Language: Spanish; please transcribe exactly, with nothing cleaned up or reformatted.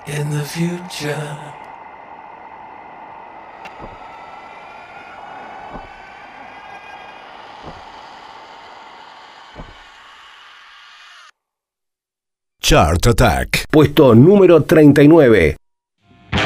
in the future. Chart Attack. Puesto número treinta y nueve.